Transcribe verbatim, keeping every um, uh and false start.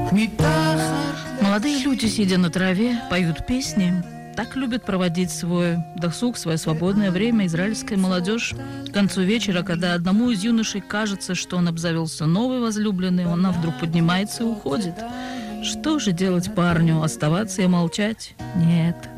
Молодые люди, сидя на траве, поют песни. Так любит проводить свой досуг, свое свободное время израильская молодежь. К концу вечера, когда одному из юношей кажется, что он обзавелся новой возлюбленной, она вдруг поднимается и уходит. Что же делать парню? Оставаться и молчать? Нет.